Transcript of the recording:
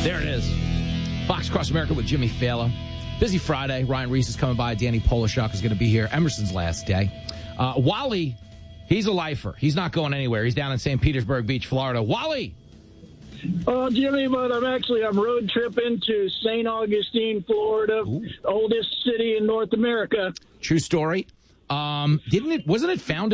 There it is. Fox Cross America with Jimmy Fallon. Busy Friday. Ryan Reese is coming by. Danny Polishuk is going to be here. Emerson's last day. Wally, he's a lifer. He's not going anywhere. He's down in St. Petersburg Beach, Florida. Wally! Jimmy, but I'm road tripping to St. Augustine, Florida, oldest city in North America. True story. Wasn't it founded